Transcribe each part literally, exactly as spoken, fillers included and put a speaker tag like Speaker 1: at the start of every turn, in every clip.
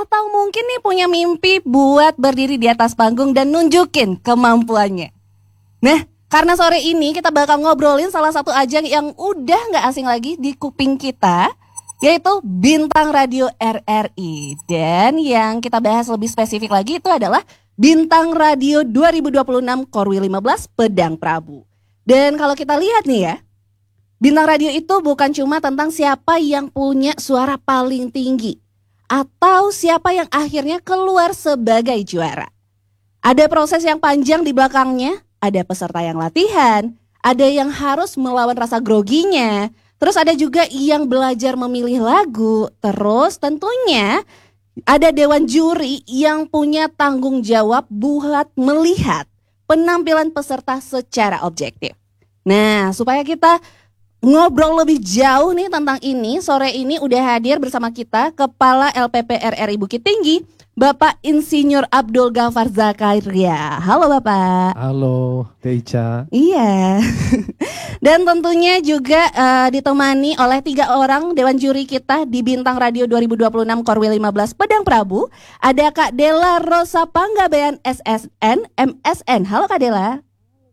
Speaker 1: atau mungkin nih punya mimpi buat berdiri di atas panggung dan nunjukin kemampuannya. Nah, karena sore ini kita bakal ngobrolin salah satu ajang yang udah gak asing lagi di kuping kita, yaitu Bintang Radio R R I. Dan yang kita bahas lebih spesifik lagi itu adalah Bintang Radio dua ribu dua puluh enam Korwil lima belas Pedang Prabu. Dan kalau kita lihat nih ya, Bintang Radio itu bukan cuma tentang siapa yang punya suara paling tinggi atau siapa yang akhirnya keluar sebagai juara. Ada proses yang panjang di belakangnya, ada peserta yang latihan, ada yang harus melawan rasa groginya, terus ada juga yang belajar memilih lagu, terus tentunya ada dewan juri yang punya tanggung jawab buat melihat penampilan peserta secara objektif. Nah, supaya kita ngobrol lebih jauh nih tentang ini, sore ini udah hadir bersama kita Kepala L P P R R I Bukit Tinggi, Bapak Insinyur Abdul Ghaffar Zakaria. Halo Bapak.
Speaker 2: Halo Teica.
Speaker 1: Iya. Dan tentunya juga uh, ditemani oleh tiga orang dewan juri kita di Bintang Radio dua ribu dua puluh enam Korwil lima belas Pedang Prabu. Ada Kak Della Rosa Panggabean S S N M S N. Halo Kak Della.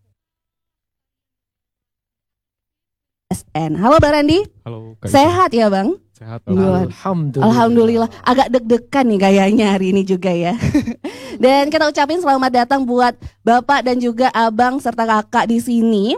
Speaker 1: S N. Halo Bang Randy.
Speaker 2: Halo.
Speaker 1: Sehat ya Bang?
Speaker 2: Sehat.
Speaker 1: Alhamdulillah. Alhamdulillah. Agak deg-degan nih gayanya hari ini juga ya. Dan kita ucapin selamat datang buat Bapak dan juga Abang serta Kakak di sini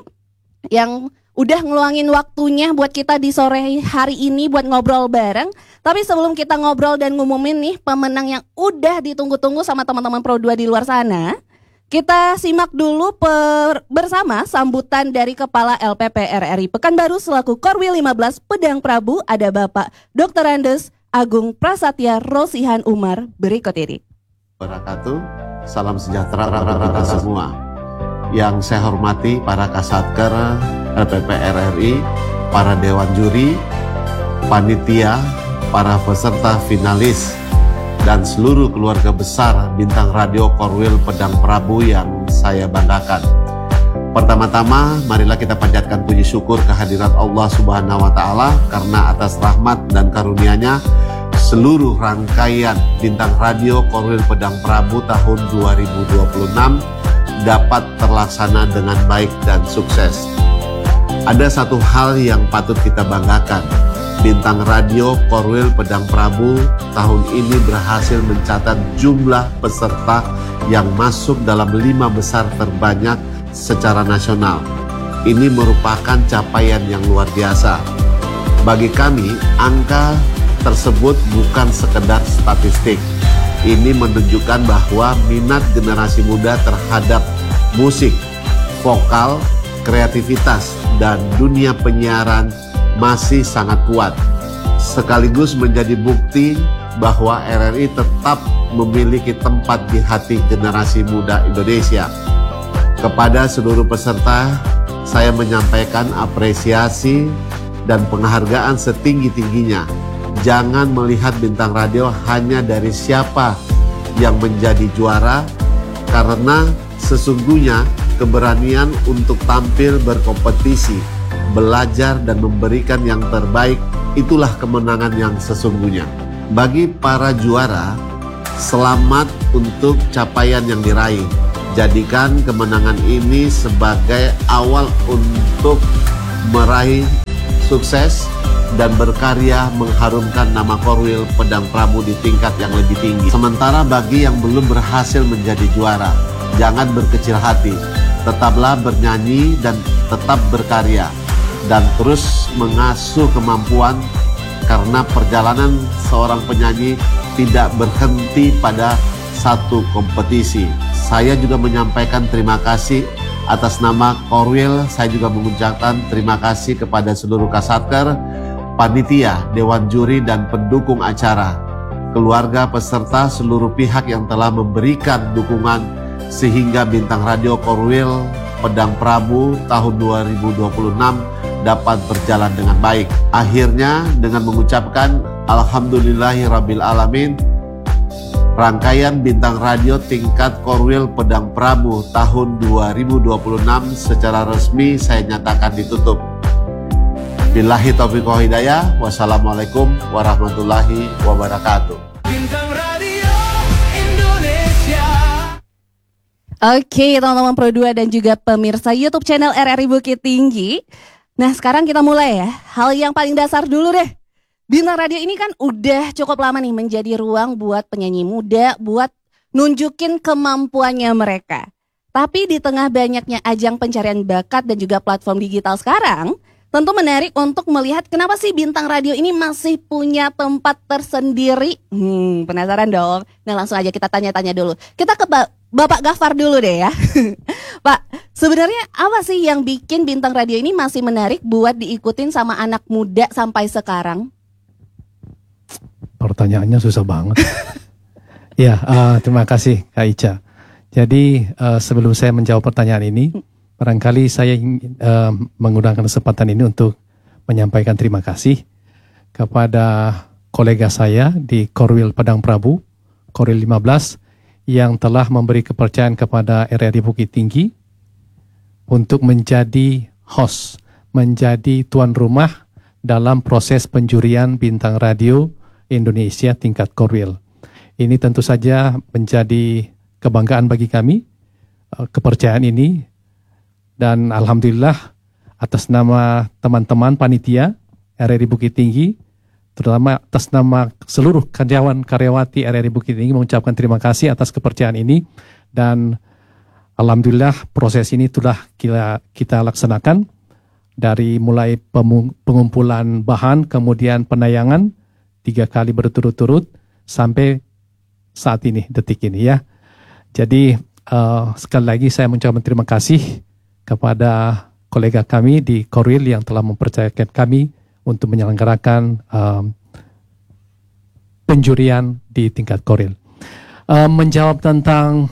Speaker 1: yang udah ngeluangin waktunya buat kita di sore hari ini buat ngobrol bareng. Tapi sebelum kita ngobrol dan ngumumin nih pemenang yang udah ditunggu-tunggu sama teman-teman Pro dua di luar sana, kita simak dulu per, bersama sambutan dari Kepala L P P R R I Pekanbaru selaku Korwil lima belas Pedang Prabu, ada Bapak Doktor Andes Agung Prasatya Rosihan Umar berikut ini.
Speaker 3: Wabarakatuh, salam sejahtera kita semua. Yang saya hormati para Kasatker L P P R R I, para Dewan Juri, panitia, para peserta finalis, dan seluruh keluarga besar Bintang Radio Korwil Pedang Prabu yang saya banggakan. Pertama-tama, marilah kita panjatkan puji syukur kehadirat Allah Subhanahu wa Ta'ala karena atas rahmat dan karunia-Nya seluruh rangkaian Bintang Radio Korwil Pedang Prabu tahun dua ribu dua puluh enam dapat terlaksana dengan baik dan sukses. Ada satu hal yang patut kita banggakan. Bintang Radio Korwil Pedang Prabu tahun ini berhasil mencatat jumlah peserta yang masuk dalam lima besar terbanyak secara nasional. Ini merupakan capaian yang luar biasa. Bagi kami, angka tersebut bukan sekedar statistik. Ini menunjukkan bahwa minat generasi muda terhadap musik, vokal, kreativitas, dan dunia penyiaran masih sangat kuat, sekaligus menjadi bukti bahwa R R I tetap memiliki tempat di hati generasi muda Indonesia. Kepada seluruh peserta, saya menyampaikan apresiasi dan penghargaan setinggi-tingginya. Jangan melihat Bintang Radio hanya dari siapa yang menjadi juara, karena sesungguhnya keberanian untuk tampil berkompetisi, belajar dan memberikan yang terbaik, itulah kemenangan yang sesungguhnya. Bagi para juara, selamat untuk capaian yang diraih. Jadikan kemenangan ini sebagai awal untuk meraih sukses dan berkarya mengharumkan nama Korwil Pedang Prabu di tingkat yang lebih tinggi. Sementara bagi yang belum berhasil menjadi juara, jangan berkecil hati. Tetaplah bernyanyi dan tetap berkarya, dan terus mengasuh kemampuan, karena perjalanan seorang penyanyi tidak berhenti pada satu kompetisi. Saya juga menyampaikan terima kasih atas nama Korwil. Saya juga mengucapkan terima kasih kepada seluruh Kasatker, panitia, dewan juri, dan pendukung acara, keluarga peserta, seluruh pihak yang telah memberikan dukungan sehingga Bintang Radio Korwil Pedang Prabu tahun dua ribu dua puluh enam dapat berjalan dengan baik. Akhirnya dengan mengucapkan Alhamdulillahirabbil alamin, rangkaian Bintang Radio tingkat Korwil Pedang Prabu tahun dua ribu dua puluh enam secara resmi saya nyatakan ditutup. Billahi taufiq wal hidayah. Wassalamualaikum warahmatullahi wabarakatuh. Bintang Radio.
Speaker 1: Oke, teman-teman Pro dua dan juga pemirsa YouTube channel R R I Bukit Tinggi. Nah, sekarang kita mulai ya. Hal yang paling dasar dulu deh. Bintang Radio ini kan udah cukup lama nih menjadi ruang buat penyanyi muda, buat nunjukin kemampuannya mereka. Tapi di tengah banyaknya ajang pencarian bakat dan juga platform digital sekarang, tentu menarik untuk melihat kenapa sih Bintang Radio ini masih punya tempat tersendiri. Hmm, penasaran dong? Nah, langsung aja kita tanya-tanya dulu. Kita ke ba- Bapak Gafar dulu deh ya. Pak, sebenarnya apa sih yang bikin Bintang Radio ini masih menarik buat diikutin sama anak muda sampai sekarang?
Speaker 2: Pertanyaannya susah banget. Ya, uh, terima kasih Kak Ica. Jadi uh, sebelum saya menjawab pertanyaan ini, barangkali saya ingin uh, menggunakan kesempatan ini untuk menyampaikan terima kasih kepada kolega saya di Korwil Padang Prabu, Korwil lima belas, yang telah memberi kepercayaan kepada R R I Bukit Tinggi untuk menjadi host, menjadi tuan rumah dalam proses penjurian Bintang Radio Indonesia tingkat Korwil. Ini tentu saja menjadi kebanggaan bagi kami, kepercayaan ini, dan alhamdulillah atas nama teman-teman panitia R R I Bukit Tinggi, terutama atas nama seluruh karyawan karyawati R R I Bukit Tinggi, mengucapkan terima kasih atas kepercayaan ini, dan alhamdulillah proses ini sudah kita, kita laksanakan dari mulai pengumpulan bahan, kemudian penayangan tiga kali berturut-turut sampai saat ini, detik ini ya. Jadi uh, sekali lagi saya mengucapkan terima kasih kepada kolega kami di Korwil yang telah mempercayakan kami untuk menyelenggarakan um, penjurian di tingkat Korwil. Um, menjawab tentang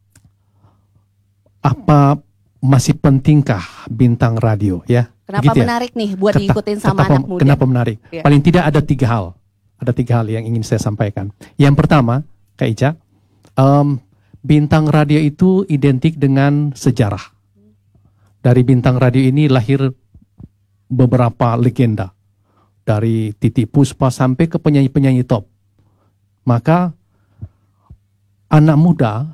Speaker 2: apa masih pentingkah Bintang Radio ya?
Speaker 1: Kenapa
Speaker 2: Begitu ya?
Speaker 1: menarik nih buat
Speaker 2: Keta,
Speaker 1: diikutin sama
Speaker 2: kenapa,
Speaker 1: anak muda?
Speaker 2: Kenapa menarik?
Speaker 1: Ya.
Speaker 2: Paling tidak ada tiga hal. Ada tiga hal yang ingin saya sampaikan. Yang pertama, Kak Ica, um, Bintang Radio itu identik dengan sejarah. Dari Bintang Radio ini lahir beberapa legenda. Dari Titiek Puspa sampai ke penyanyi-penyanyi top. Maka anak muda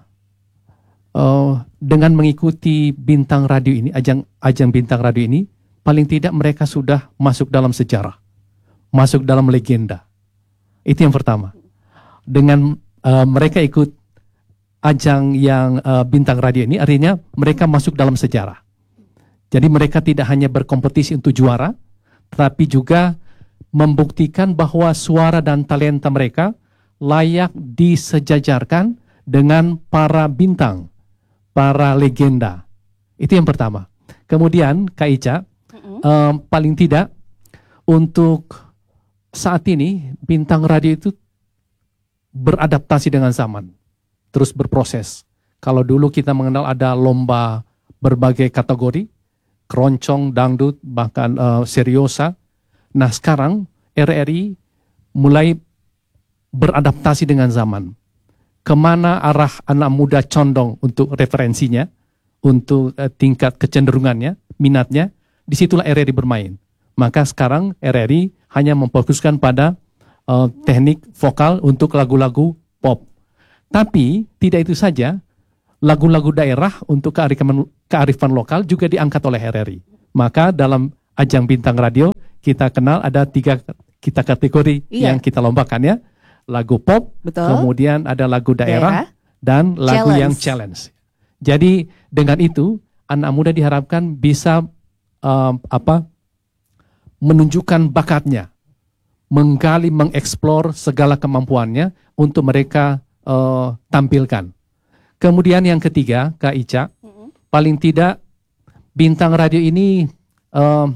Speaker 2: uh, dengan mengikuti Bintang Radio ini, ajang, ajang Bintang Radio ini, paling tidak mereka sudah masuk dalam sejarah. Masuk dalam legenda. Itu yang pertama. Dengan uh, mereka ikut ajang yang uh, Bintang Radio ini, artinya mereka masuk dalam sejarah. Jadi mereka tidak hanya berkompetisi untuk juara, tetapi juga membuktikan bahwa suara dan talenta mereka layak disejajarkan dengan para bintang, para legenda. Itu yang pertama. Kemudian Kak Ica, mm-hmm. um, paling tidak untuk saat ini Bintang Radio itu beradaptasi dengan zaman, terus berproses. Kalau dulu kita mengenal ada lomba berbagai kategori, keroncong, dangdut, bahkan uh, seriosa. Nah sekarang R R I mulai beradaptasi dengan zaman. Kemana arah anak muda condong untuk referensinya, untuk uh, tingkat kecenderungannya, minatnya, disitulah R R I bermain. Maka sekarang R R I hanya memfokuskan pada uh, teknik vokal untuk lagu-lagu pop. Tapi tidak itu saja, lagu-lagu daerah untuk kearifan, kearifan lokal juga diangkat oleh R R I. Maka dalam ajang Bintang Radio kita kenal ada tiga kita kategori iya. yang kita lombakan ya. Lagu pop, betul. Kemudian ada lagu daerah, daerah. dan lagu challenge. yang challenge. Jadi dengan itu anak muda diharapkan bisa um, apa menunjukkan bakatnya, menggali, mengeksplor segala kemampuannya untuk mereka uh, tampilkan. Kemudian yang ketiga, Kak Ica, mm-hmm. paling tidak Bintang Radio ini uh,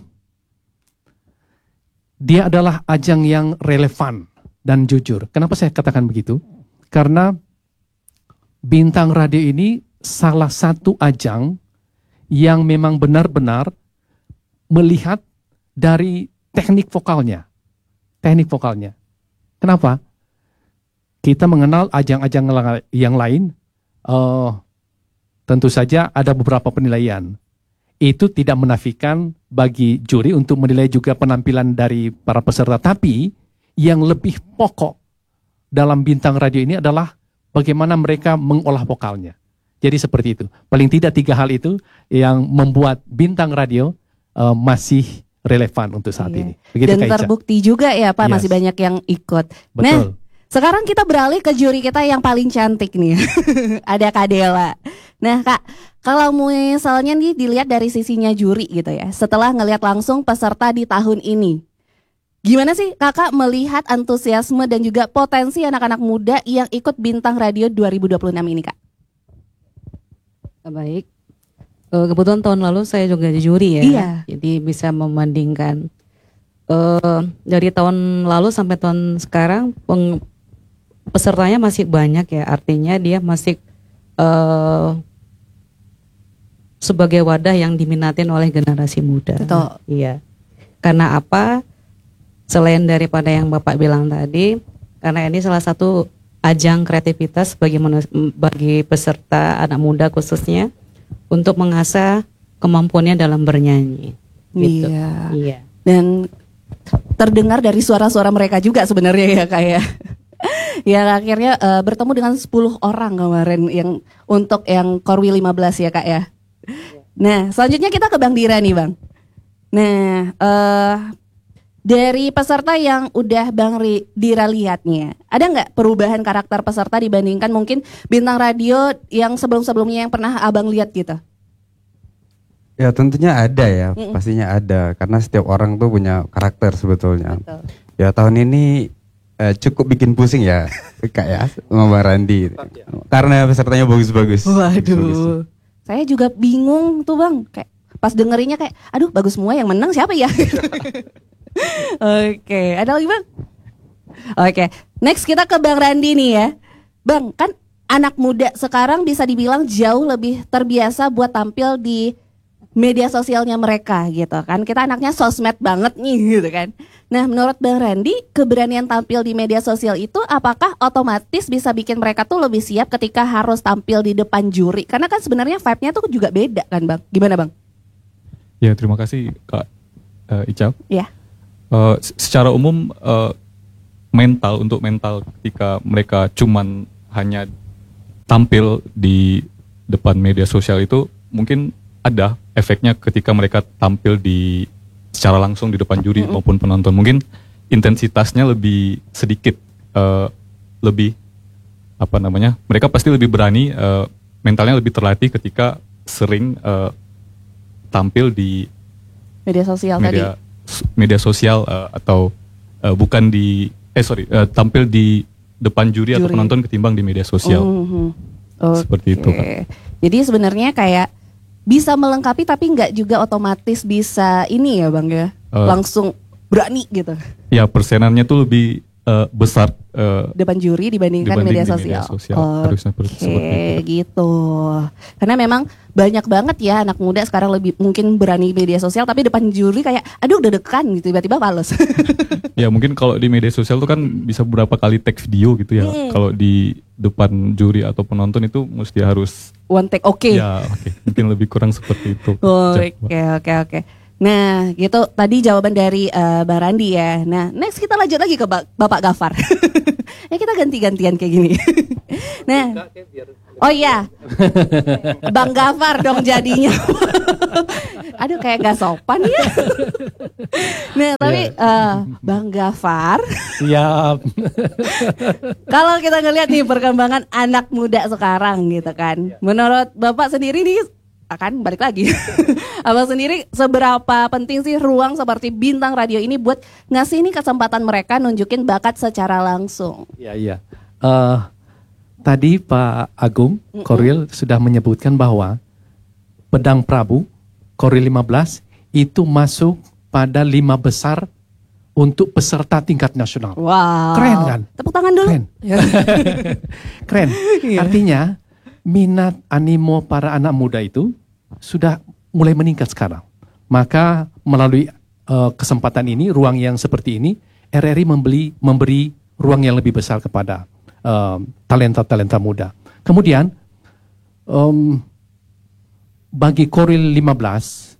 Speaker 2: dia adalah ajang yang relevan dan jujur. Kenapa saya katakan begitu? Karena Bintang Radio ini salah satu ajang yang memang benar-benar melihat dari teknik vokalnya. Teknik vokalnya. Kenapa? Kita mengenal ajang-ajang yang lain, Uh, tentu saja ada beberapa penilaian. Itu tidak menafikan bagi juri untuk menilai juga penampilan dari para peserta. Tapi yang lebih pokok dalam Bintang Radio ini adalah bagaimana mereka mengolah vokalnya. Jadi seperti itu. Paling tidak tiga hal itu yang membuat bintang radio uh, masih relevan untuk saat
Speaker 1: Iya.
Speaker 2: ini. Begitu,
Speaker 1: Dan
Speaker 2: Kak Ica.
Speaker 1: terbukti juga ya Pak,
Speaker 2: Yes.
Speaker 1: masih banyak yang ikut.
Speaker 2: Betul.
Speaker 1: Nah, sekarang kita beralih ke juri kita yang paling cantik nih. Ada Kak Dela. Nah Kak, kalau misalnya nih dilihat dari sisinya juri gitu ya, setelah ngelihat langsung peserta di tahun ini, gimana sih Kakak melihat antusiasme dan juga potensi anak-anak muda yang ikut Bintang Radio dua ribu dua puluh enam ini Kak?
Speaker 4: Baik. Eh, kebetulan tahun lalu saya juga di juri ya.
Speaker 1: Iya.
Speaker 4: Jadi bisa membandingkan eh dari tahun lalu sampai tahun sekarang peng, pesertanya masih banyak ya. Artinya dia masih eh sebagai wadah yang diminatin oleh generasi muda.
Speaker 1: Betul.
Speaker 4: Iya. Karena apa? Selain daripada yang Bapak bilang tadi, karena ini salah satu ajang kreativitas bagi manus- bagi peserta anak muda khususnya untuk mengasah kemampuannya dalam bernyanyi. Gitu.
Speaker 1: Iya.
Speaker 4: Iya.
Speaker 1: Dan terdengar dari suara-suara mereka juga sebenarnya ya Kak ya. Ya akhirnya eh, bertemu dengan sepuluh orang kemarin yang untuk yang Korwi lima belas ya Kak ya. Nah selanjutnya kita ke Bang Dira nih Bang. Nah eh dari peserta yang udah Bang Ri- Dira lihatnya, ada nggak perubahan karakter peserta dibandingkan mungkin Bintang Radio yang sebelum-sebelumnya yang pernah Abang lihat gitu?
Speaker 5: Ya tentunya ada ya,
Speaker 1: Mm-mm.
Speaker 5: pastinya ada. Karena setiap orang tuh punya karakter sebetulnya.
Speaker 1: Betul.
Speaker 5: Ya tahun ini eh, cukup bikin pusing ya, Kak ya, sama Bang Randi. Karena pesertanya bagus-bagus. Bagus-bagus.
Speaker 1: Waduh, saya juga bingung tuh Bang. Kayak pas dengerinnya kayak, aduh bagus semua yang menang siapa ya? Oke, ada lagi Bang? Oke, next kita ke Bang Randi nih ya. Bang, kan anak muda sekarang bisa dibilang jauh lebih terbiasa buat tampil di media sosialnya mereka gitu kan. Kita anaknya sosmed banget nih gitu kan. Nah menurut Bang Randi, keberanian tampil di media sosial itu apakah otomatis bisa bikin mereka tuh lebih siap ketika harus tampil di depan juri? Karena kan sebenarnya vibe-nya tuh juga beda kan Bang. Gimana Bang?
Speaker 6: Ya terima kasih Kak uh, Ica.
Speaker 1: Ya.
Speaker 6: Uh, secara umum uh, mental untuk mental ketika mereka cuman hanya tampil di depan media sosial itu mungkin ada efeknya ketika mereka tampil di secara langsung di depan juri
Speaker 1: Mm-mm.
Speaker 6: maupun penonton. Mungkin intensitasnya lebih sedikit, uh, lebih apa namanya? Mereka pasti lebih berani, uh, mentalnya lebih terlatih ketika sering uh, tampil di
Speaker 1: Media sosial
Speaker 6: media
Speaker 1: tadi.
Speaker 6: media sosial uh, atau uh, bukan di eh sorry uh, tampil di depan juri, atau
Speaker 1: Juri.
Speaker 6: penonton ketimbang di media sosial.
Speaker 1: Mhm. Oke.
Speaker 6: Seperti itu, Kak.
Speaker 1: Jadi sebenarnya kayak bisa melengkapi tapi nggak juga otomatis bisa ini ya Bang ya.
Speaker 6: Uh,
Speaker 1: Langsung berani gitu
Speaker 6: Ya persenannya tuh lebih uh, besar uh,
Speaker 1: depan juri dibandingkan
Speaker 6: dibanding
Speaker 1: media
Speaker 6: di
Speaker 1: sosial.
Speaker 6: media sosial. Harusnya per- seperti
Speaker 1: Oke,
Speaker 6: itu.
Speaker 1: gitu. Karena memang banyak banget ya anak muda sekarang lebih mungkin berani media sosial tapi depan juri kayak aduh udah dekan gitu tiba-tiba males.
Speaker 6: Ya mungkin kalau di media sosial tuh kan bisa beberapa kali tag video gitu ya.
Speaker 1: Hmm.
Speaker 6: Kalau di depan juri atau penonton itu mesti harus
Speaker 1: One take oke.
Speaker 6: ya oke mungkin lebih kurang seperti itu.
Speaker 1: Oke, oke, oke. Nah, gitu tadi jawaban dari eh, Bang Randi ya. Nah, next kita lanjut lagi ke Ba- Bapak Gafar. Ya kita ganti-gantian kayak gini. Nah, oh iya, Bang Gafar dong jadinya. Aduh kayak gak sopan ya. Nah, tapi eh, Bang Gafar,
Speaker 2: Siap.
Speaker 1: kalau kita ngelihat nih perkembangan anak muda sekarang gitu kan. Menurut Bapak sendiri nih akan balik lagi. Abang sendiri seberapa penting sih ruang seperti Bintang Radio ini buat ngasih ini kesempatan mereka nunjukin bakat secara langsung?
Speaker 2: Iya, iya. Eh, tadi Pak Agung Korwil sudah menyebutkan bahwa Pedang Prabu Korwil lima belas itu masuk pada lima besar untuk peserta tingkat nasional.
Speaker 1: Wow.
Speaker 2: Keren kan?
Speaker 1: Tepuk tangan dulu.
Speaker 2: Keren. Keren. Artinya minat animo para anak muda itu sudah mulai meningkat sekarang. Maka melalui uh, kesempatan ini, ruang yang seperti ini, R R I membeli, memberi ruang yang lebih besar kepada um, talenta-talenta muda. Kemudian um, bagi Korwil lima belas,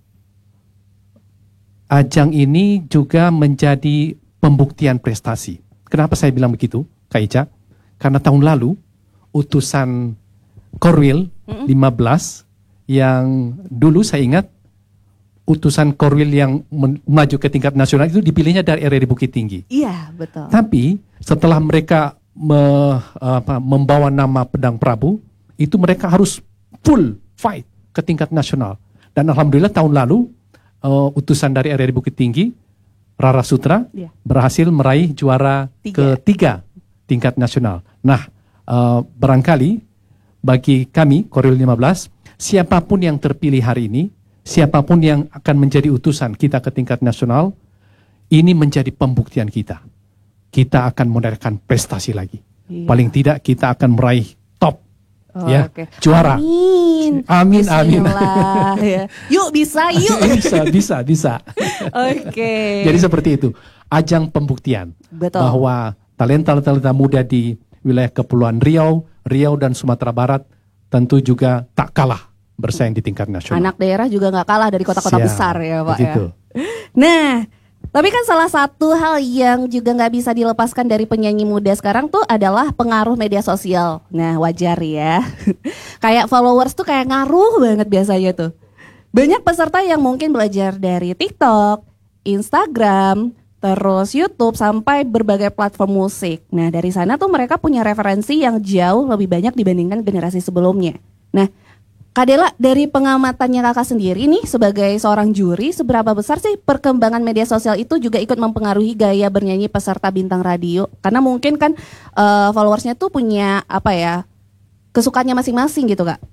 Speaker 2: ajang ini juga menjadi pembuktian prestasi. Kenapa saya bilang begitu, Kak Ica? Karena tahun lalu utusan Korwil lima belas yang dulu saya ingat utusan Korwil yang men- maju ke tingkat nasional itu dipilihnya dari R R I Bukit Tinggi.
Speaker 1: Iya, betul.
Speaker 2: Tapi setelah mereka me- apa, membawa nama Pedang Prabu, itu mereka harus full fight ke tingkat nasional. Dan alhamdulillah tahun lalu uh, utusan dari R R I Bukit Tinggi, Rara Sutra,
Speaker 1: Iya.
Speaker 2: berhasil meraih juara
Speaker 1: Tiga.
Speaker 2: ketiga tingkat nasional. Nah, uh, barangkali bagi kami Korwil lima belas, siapapun yang terpilih hari ini, siapapun yang akan menjadi utusan kita ke tingkat nasional, ini menjadi pembuktian kita. Kita akan menorehkan prestasi lagi.
Speaker 1: Iya.
Speaker 2: Paling tidak kita akan meraih top,
Speaker 1: Oh,
Speaker 2: ya,
Speaker 1: oke.
Speaker 2: juara.
Speaker 1: Amin.
Speaker 2: Amin, amin.
Speaker 1: Bismillah, ya. Yuk bisa, yuk.
Speaker 2: bisa, bisa, bisa.
Speaker 1: Oke.
Speaker 2: Jadi seperti itu, ajang pembuktian
Speaker 1: Betul.
Speaker 2: bahwa talenta-talenta muda di wilayah Kepulauan Riau, Riau dan Sumatera Barat tentu juga tak kalah bersaing di tingkat nasional.
Speaker 1: Anak daerah juga nggak kalah dari kota-kota
Speaker 2: Siap,
Speaker 1: besar ya Pak
Speaker 2: begitu.
Speaker 1: ya. Nah, tapi kan salah satu hal yang juga nggak bisa dilepaskan dari penyanyi muda sekarang tuh adalah pengaruh media sosial. Nah, wajar ya. Kayak followers tuh kayak ngaruh banget biasanya tuh. Banyak peserta yang mungkin belajar dari TikTok, Instagram, terus YouTube sampai berbagai platform musik. Nah, dari sana tuh mereka punya referensi yang jauh lebih banyak dibandingkan generasi sebelumnya. Nah, Kak Dela, dari pengamatannya kakak sendiri nih sebagai seorang juri, seberapa besar sih perkembangan media sosial itu juga ikut mempengaruhi gaya bernyanyi peserta bintang radio? Karena mungkin kan uh, followersnya tuh punya apa ya, kesukaannya masing-masing gitu Kak.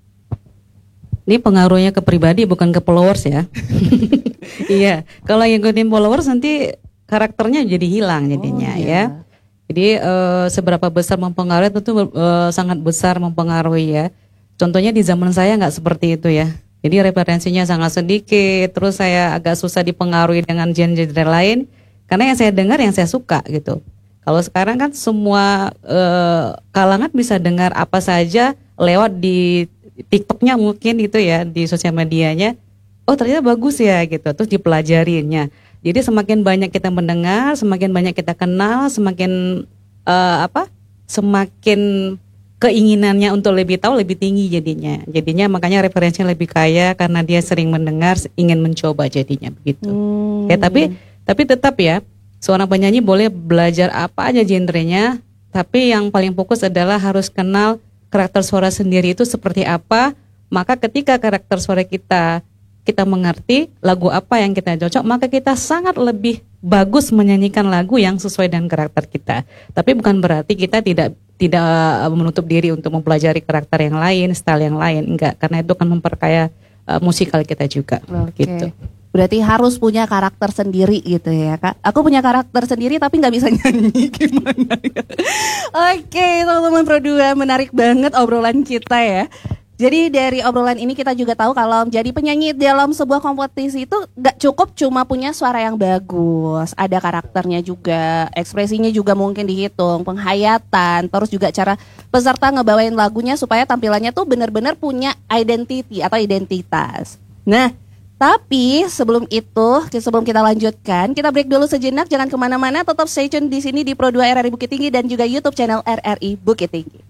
Speaker 4: Ini pengaruhnya ke pribadi bukan ke followers ya. Iya, kalau ngikutin followers nanti karakternya jadi hilang jadinya
Speaker 1: Oh, iya.
Speaker 4: ya. Jadi eh, seberapa besar mempengaruhi tentu eh, sangat besar mempengaruhi ya. Contohnya di zaman saya nggak seperti itu ya. Jadi referensinya sangat sedikit, terus saya agak susah dipengaruhi dengan genre-genre lain karena yang saya dengar yang saya suka gitu. Kalau sekarang kan semua eh, kalangan bisa dengar apa saja lewat di TikToknya mungkin gitu ya, di sosial medianya. Oh ternyata bagus ya gitu, terus dipelajarinya. Jadi semakin banyak kita mendengar, semakin banyak kita kenal, semakin eh, apa? Semakin keinginannya untuk lebih tahu lebih tinggi jadinya. Jadinya makanya referensinya lebih kaya karena dia sering mendengar, ingin mencoba jadinya begitu.
Speaker 1: Hmm.
Speaker 4: Ya tapi tapi tetap ya, seorang penyanyi boleh belajar apa aja genrenya, tapi yang paling fokus adalah harus kenal karakter suara sendiri itu seperti apa. Maka ketika karakter suara kita kita mengerti lagu apa yang kita cocok, maka kita sangat lebih bagus menyanyikan lagu yang sesuai dengan karakter kita. Tapi bukan berarti kita tidak tidak menutup diri untuk mempelajari karakter yang lain, style yang lain, enggak, karena itu akan memperkaya uh, musikal kita juga.
Speaker 1: Oke.
Speaker 4: Gitu.
Speaker 1: Berarti harus punya karakter sendiri gitu ya Kak. Aku punya karakter sendiri tapi nggak bisa nyanyi, gimana ya. Oke teman-teman Pro dua, menarik banget obrolan kita ya. Jadi dari obrolan ini kita juga tahu kalau jadi penyanyi dalam sebuah kompetisi itu gak cukup cuma punya suara yang bagus, ada karakternya juga, ekspresinya juga mungkin dihitung, penghayatan, terus juga cara peserta ngebawain lagunya supaya tampilannya tuh benar-benar punya identity atau identitas. Nah, tapi sebelum itu, sebelum kita lanjutkan, kita break dulu sejenak, jangan kemana-mana, tetap stay tune di sini di Pro dua R R I Bukit Tinggi dan juga YouTube channel R R I Bukit Tinggi.